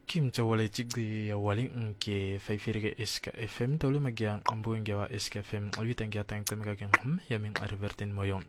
Kim Jawale Chigdi Walling ke Faifiri Iska FM Tolu Magian Ambuingawa Iska FM Alvitangia Tang Tamagan Yamin Arvertin Moyon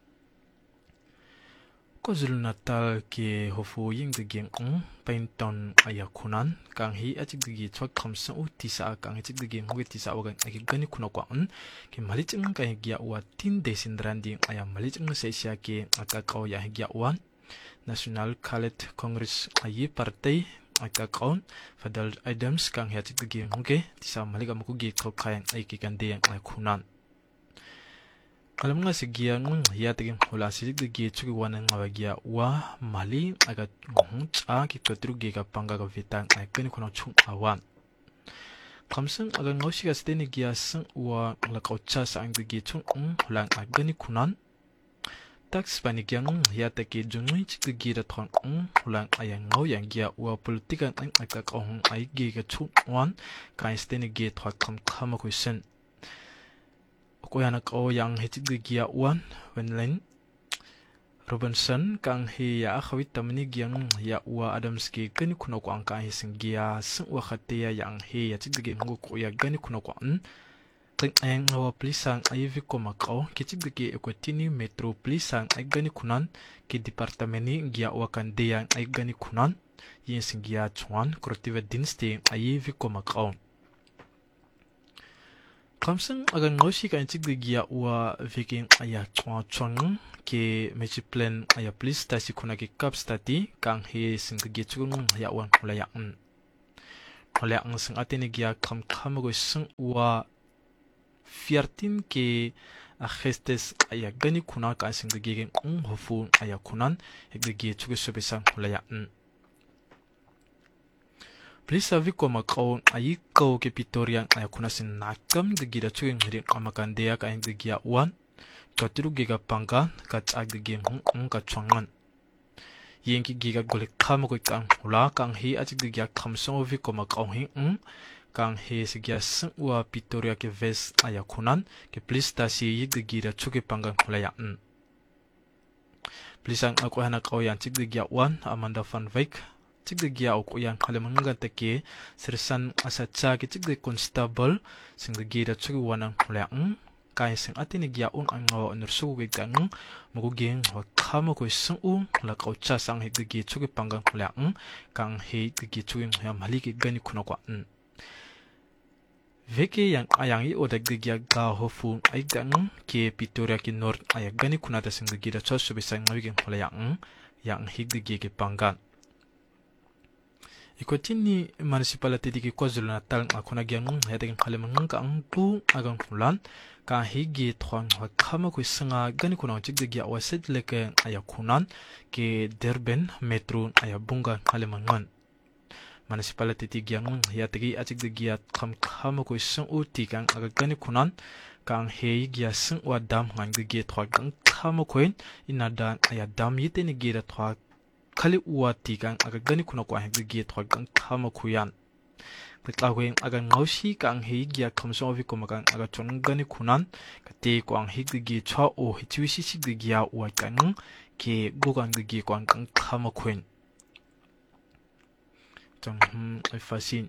KwaZulu Natal ke Hofu Ying the Gang Painton Ayakunan Kang Hi Achigdi Twak Kamsa Utisa Kang Chigdi Witisa Wagan Agani Kunokwan Ke Maliching Kagia Watin Desindrandi Ayam Maliching Sesia ke Akakao Yahigia Wan National Cadet Congress Ayi Partai Akakaon Fadal Adams Kang Hiatik the Game Hoge Tisa Malika Mukugi Kokayan Aikikande and Akunan Alam nga si Gia Hiating Hula Silik the Gate to one and Avagia Wa Mali Agat Cha Kikotru Giga Panga Vitang Ikenikon Chung Awan Kamsang Agan Noshika Steni Gia Sang Wa Lakocha Sang the Gate Hulang Agani Kunan Tax Panikiang Hiataki Junui the Gira Tron Hulang Ayang Yang Gia Wa Political and Akakon I Giga 2-1 Kai Steni Gate Hakam Kamakusen Koyanak o yang hitik the Gia 1 when Len Robinson Kang Hia Hawit Tamini Giang Ya Wa Adamski Gani Kunokwan Kai Singia Sung Wakatea Yang He Yatik the Game Goya Gani Kunokwan Ang our plisang Ivy Komako, Kitik the Gay Equatini Metro Plisang Agani Kunan, Ki Departameni Gia Wakandea Agani Kunan, Yin Singia Chuan, Crotiva Dinste, Ivy Komako. Kamsang Agan Noshi can take the Gia Wa Viking Aya Chuan Chong, Ki Mechiplan Aya Plis Tasikunaki Cap Stati, Kang He Sing the Gitun Yawan Hulayan. Hulayan Sing Atenigia Kam Kamago Sung Wa Fiartin ke Agestes Ayagani Kuna Kassing the Gegen Hofu Ayakunan, Eggi to the Subisan Hulayan. Please have you come a call Ayiko Kepitorian Ayakunasin Nakam, the Gida Twin Amakandea and the Gia 1, Totru Giga Panga, Kat Ag the Game Kachwangan. Yankee Giga Golik Kamakan Hula, Kang he at the Gia Kamson of Vicomac Kang he sigias wa Pitoria ke ves ayakunan ke plista si yig de gira chuke pangang hulayan. Plisang ako hanak o yan chig de gia 1 Amanda van Wyk chig de gia o yan kalamangan teke sersan asatsa ke chig de constable sing de gira chuke wanang hulayan kay sing atin gia ang ngawa nursu wigdang muguging wa kamo ko sung la kaucha sang hig de gi chuke pangang hulayan kang he de gi chuke ya maliki gani kunokwa Veke yang ayangi odak de gia ga hofu aigdang ke Pitoria ki nord ayagani kunata sing de gira chos subisang ngawigin holayang yang hig de gi ke pangan. Ikotini municipality di ki KwaZulu Natal akuna gyang hedeng khalemang ka ang tu agang fulan ka higi thwang ha khama ko sanga gani kunang chig de gia waset leke ayakunan ke Durban metro ayabunga khalemangan. Municipality ti gyang yatigi achig de gia kham ko sung uti kang agagani kunan kang he gia sung wa dam hang de ge thwa kang kham ko inada aya dam yite ni ge thwa khali uwa ti kang agagani kuna ko hang de ge thwa kang kham ko yan petla ko agang ngaushi kang he gia khamso vi ko makang aga chon gani kunan kate ko ang he de ge chwa o hichiwi shi de gia wa kang ke gogang de ge kwang kang kham ko Fasin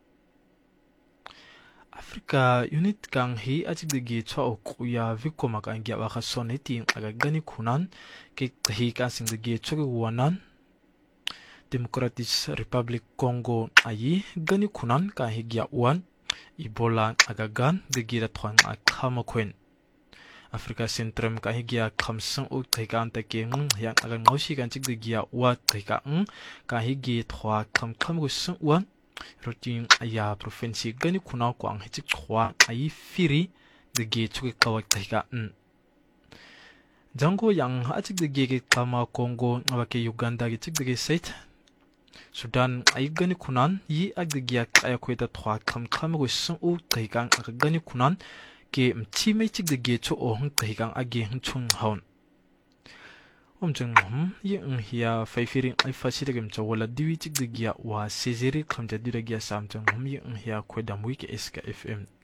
Africa unit kang he achig de gi chwa okuya vikoma kang gya wa soneti agagani kunan ke he ka sing de gi chwa wanan Democratic Republic Congo ayi gani kunan ka he gya wan Ebola agagan de gi ra thwang akhama kwen Africa Centrum ka higia khamsang u thaikan ta ke yang agang ngaushi kan chig de gia wa thaika ka higi thwa kham gu sung wan routine aya province gani kuna ko ang hichik thwa ai firi de ge chuki kawa thaika jango yang ha chig de ge kama Congo awake Uganda ge chig de site Sudan ai gani kunan yi ag de gia aya khoita thwa kham gu sung u thaikan agani kunan ke mchi mai chig de ge cho o hung kai kang age hung chung haun omjung ye hia faifiring ai fasire gem chawala diwi chig de gia wa sejeri khamja dira gia samjung ye hia khwedam wiki SK FM